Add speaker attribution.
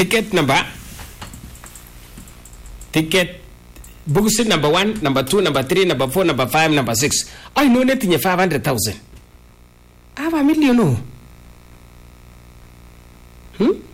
Speaker 1: ticket booksit number 1, number 2, number 3, number 4, number 5, number 6. I know netinye 500,000. Aba million no.